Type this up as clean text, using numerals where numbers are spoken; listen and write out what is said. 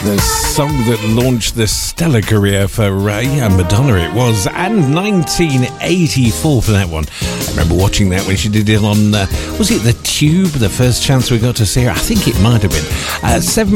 The song that launched the stellar career for Madonna it was, and 1984 for that one. I remember watching that when she did it on, was it the Tube, the first chance we got to see her? I think it might have been. 7